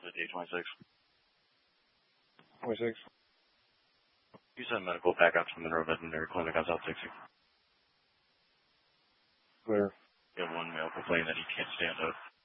to D26. 26. You send medical back out to Monroe Veterinary Clinic on South 60. Clear. You have one male complaining that he can't stand up.